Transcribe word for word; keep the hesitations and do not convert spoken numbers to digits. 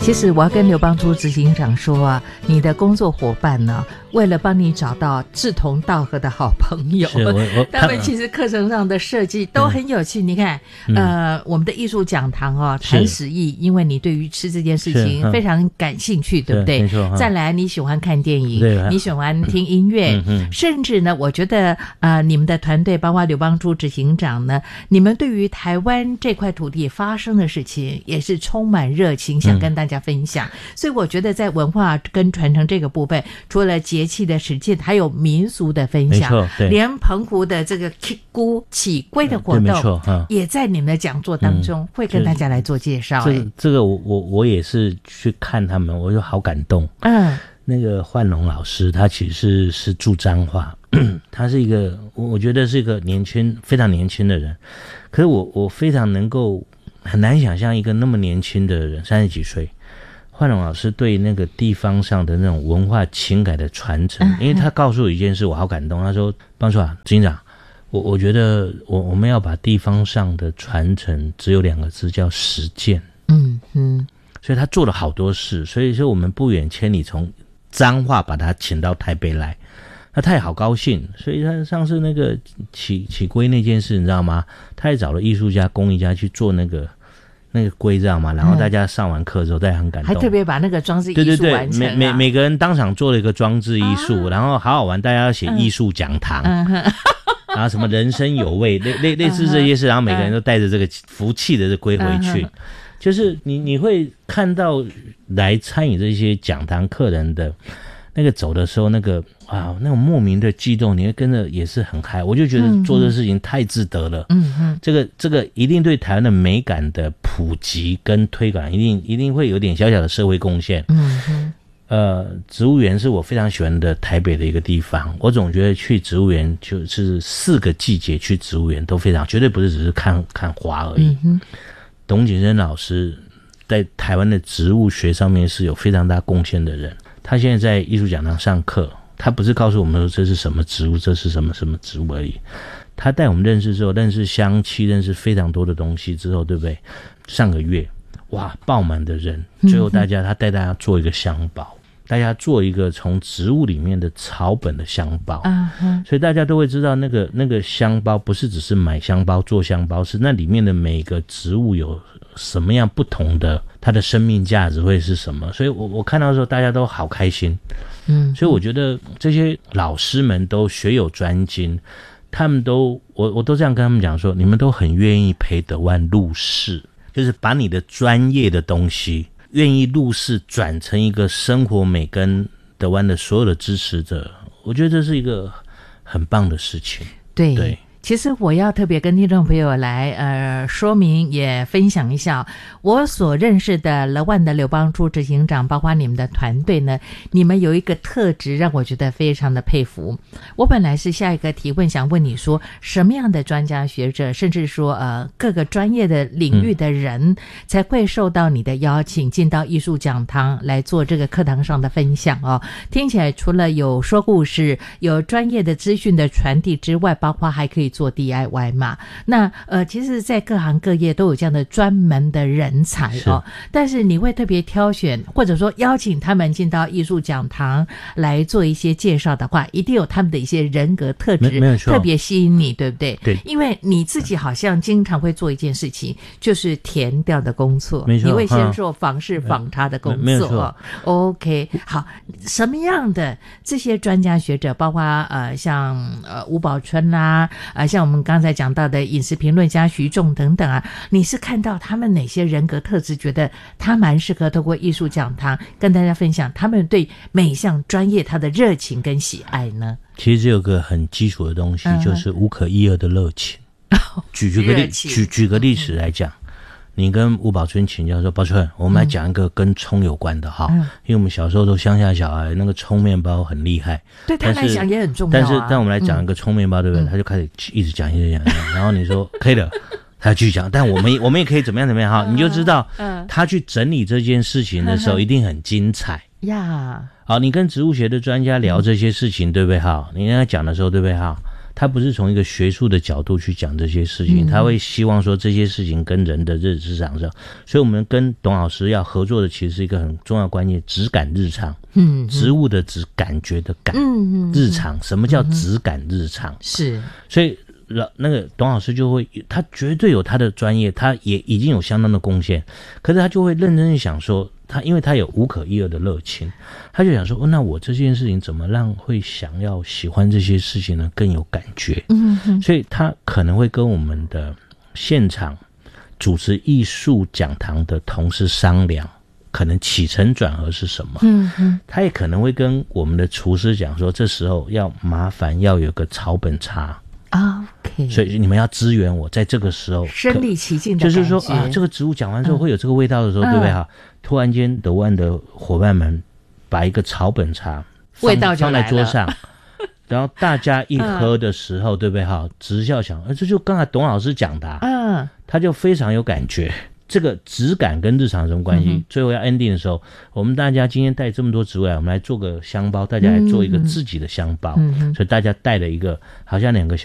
其实我要跟刘邦珠执行长说啊，你的工作伙伴呢，为了帮你找到志同道合的好朋友，他们其实课程上的设计都很有趣。嗯、你看，呃，我们的艺术讲堂哦，谈史意，因为你对于吃这件事情非常感兴趣，对不对？没错。再来，你喜欢看电影，你喜欢听音乐，嗯嗯、甚至呢，我觉得呃，你们的团队，包括刘邦珠执行长呢，你们对于台湾这块土地发生的事情，也是充满热情，想跟大家分享。嗯、所以我觉得在文化跟传承这个部分，除了节气的实践，还有民俗的分享，连澎湖的这个起姑起龟的活动，嗯、也在你们的讲座当中、嗯、会跟大家来做介绍。 这这个我我我也是去看他们，我就好感动。嗯，那个焕龙老师，他其实是住彰化，他是一个我我觉得是一个年轻非常年轻的人，可是我我非常能够很难想象一个那么年轻的人，三十几岁。焕龙老师对那个地方上的那种文化情感的传承，因为他告诉我一件事，我好感动。他说：“邦叔啊，执行长，我我觉得我我们要把地方上的传承只有两个字，叫实践。”嗯嗯，所以他做了好多事，所以说我们不远千里从彰化把他请到台北来，那他也好高兴。所以他上次那个起起龟那件事，你知道吗？他也找了艺术家、工艺家去做那个。那个龟知道吗？然后大家上完课之后，大家很感动， 还特别把那个装置艺术完成了。对对对，每每每个人当场做了一个装置艺术，啊、然后好好玩，大家要写艺术讲堂，嗯、然后什么人生有味，类类类似这些事，然后每个人都带着这个福气的这龟回去，嗯、就是你你会看到来参与这些讲堂客人的那个走的时候，那个哇，那种莫名的激动，你会跟着也是很嗨。我就觉得做这事情太值得了。嗯嗯，这个这个一定对台湾的美感的普及跟推广，一定一定会有点小小的社会贡献。嗯嗯，呃，植物园是我非常喜欢的台北的一个地方。我总觉得去植物园就是四个季节去植物园都非常，绝对不是只是看看花而已。嗯、董景生老师在台湾的植物学上面是有非常大贡献的人。他现在在艺术讲堂上课，他不是告诉我们说这是什么植物，这是什么什么植物而已。他带我们认识之后，认识香气，认识非常多的东西之后，对不对？上个月，哇，爆满的人，最后大家他带大家做一个香包，大家做一个从植物里面的草本的香包，嗯、所以大家都会知道那个那个香包不是只是买香包做香包，是那里面的每个植物有什么样不同的，它的生命价值会是什么？所以我我看到的时候，大家都好开心。嗯，所以我觉得这些老师们都学有专精，他们都我我都这样跟他们讲说，你们都很愿意陪德湾入世，就是把你的专业的东西愿意入世，转成一个生活美跟德湾的所有的支持者，我觉得这是一个很棒的事情。 对对。 其实我要特别跟听众朋友来呃说明也分享一下，我所认识的乐万的刘邦珠执行长，包括你们的团队呢，你们有一个特质让我觉得非常的佩服。我本来是下一个提问想问你说，什么样的专家学者，甚至说呃各个专业的领域的人、嗯、才会受到你的邀请进到艺术讲堂来做这个课堂上的分享哦。听起来除了有说故事，有专业的资讯的传递之外，包括还可以做 D I Y 嘛，那呃，其实在各行各业都有这样的专门的人才哦。但是你会特别挑选，或者说邀请他们进到艺术讲堂来做一些介绍的话，一定有他们的一些人格特质特别吸引你，对不对？对，因为你自己好像经常会做一件事情，就是田调的工作，你会先做访视访查的工作、哦、OK， 好，什么样的这些专家学者，包括呃像呃吴宝春啦、啊，像我们刚才讲到的饮食评论家徐仲等等啊，你是看到他们哪些人格特质，觉得他蛮适合透过艺术讲堂跟大家分享他们对每一项专业他的热情跟喜爱呢？ 其实有个很基础的东西，就是无可一二的热情。嗯、举举个例举举个例子来讲，你跟吴宝春请教说，宝春，我们来讲一个跟葱有关的哈、嗯，因为我们小时候都乡下小孩，那个葱面包很厉害， 对他来讲也很重要、啊。 但是，但我们来讲一个葱面包，对不对？嗯、他就开始一直讲，一直讲，然后你说可以的，他继续讲，但我们我们也可以怎么样怎么样哈，你就知道，嗯，他去整理这件事情的时候一定很精彩呀。好，你跟植物学的专家聊这些事情，对不对哈？你跟他讲的时候，对不对哈？ 他不是从一个学术的角度去讲这些事情，他会希望说这些事情跟人的日常上，所以我们跟董老师要合作的其实是一个很重要的观念，质感日常。嗯，植物的质，感觉的感。嗯嗯，日常，什么叫质感日常？是，所以老那个董老师就会，他绝对有他的专业，他也已经有相当的贡献，可是他就会认真去想说，他因为他有无可一二的热情，他就想说，哦，那我这件事情怎么让会想要喜欢这些事情呢更有感觉？嗯哼，所以他可能会跟我们的现场主持艺术讲堂的同事商量，可能起承转合是什么？嗯嗯，他也可能会跟我们的厨师讲说，这时候要麻烦要有个草本茶。OK， 所以你们要支援我，在这个时候身临其境的感觉，就是说啊，这个植物讲完之后会有这个味道的时候，嗯、对不对哈？突然间，德万的伙伴们把一个草本茶味道就放在桌上，然后大家一喝的时候，嗯、对不对哈？直笑想，呃，这就刚才董老师讲的、啊，嗯，他就非常有感觉。这个质感跟日常有什么关系？嗯、最后要 ending 的时候，我们大家今天带这么多植物来，我们来做个香包，大家来做一个自己的香包，嗯、所以大家带了一个好像两个小